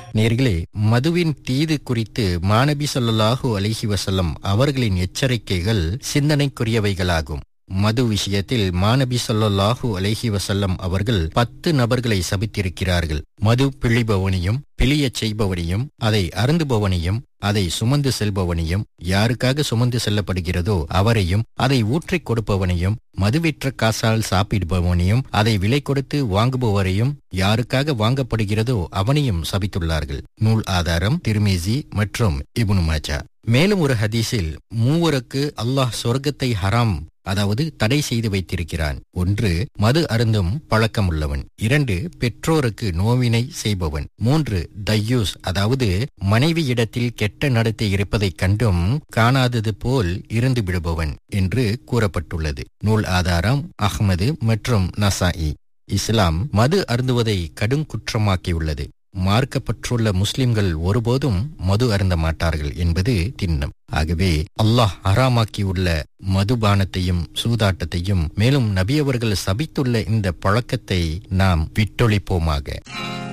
நேர்களே, மதுவின் தீது குறித்து மாநபி ஸல்லல்லாஹு அலைஹி வஸல்லம் அவர்களின் எச்சரிக்கைகள் சிந்தனைக்குரியவைகளாகும். மது விஷயத்தில் மாநபி ஸல்லல்லாஹு அலைஹி வஸல்லம் அவர்கள் 10 நபர்களை சபித்திருக்கிறார்கள். மது பிழிபவனையும், பிழியச் செய்பவனையும், அதை அருந்துபவனையும், அதை சுமந்து செல்பவனையும், யாருக்காக சுமந்து செல்லப்படுகிறதோ அவரையும், அதை ஊற்றிக் கொடுப்பவனையும், மதுவிற்ற காசால் சாப்பிடுபவனையும், அதை விலை கொடுத்து வாங்குபவரையும், யாருக்காக வாங்கப்படுகிறதோ அவனையும் சபித்துள்ளார்கள். நூல் ஆதாரம் திர்மிஸி மற்றும் இப்னு மாஜா. மேலும் ஒரு ஹதீஸில் மூவருக்கு அல்லாஹ் சொர்க்கத்தை ஹராம், அதாவது தடை செய்து வைத்திருக்கிறான். 1, மது அருந்தும் பழக்கமுள்ளவன். 2, பெற்றோருக்கு நோவினை செய்பவன். 3, தையூஸ், அதாவது மனைவியிடத்தில் கெட்ட நடத்தை இருப்பதைக் கண்டும் காணாதது போல் இருந்து விடுபவன் என்று கூறப்பட்டுள்ளது. நூல் ஆதாரம் அஹ்மது மற்றும் நசாஇ. இஸ்லாம் மது அருந்துவதை கடும் குற்றமாக்கியுள்ளது. மார்க்கப்பற்றுள்ள முஸ்லிம்கள் ஒருபோதும் மது அருந்த மாட்டார்கள் என்பது திண்ணம். ஆகவே அல்லாஹ் ஹராமாக்கியுள்ள மதுபானத்தையும் சூதாட்டத்தையும், மேலும் நபி அவர்கள் சபித்துள்ள இந்த பழக்கத்தை நாம் விட்டொழிப்போமாக.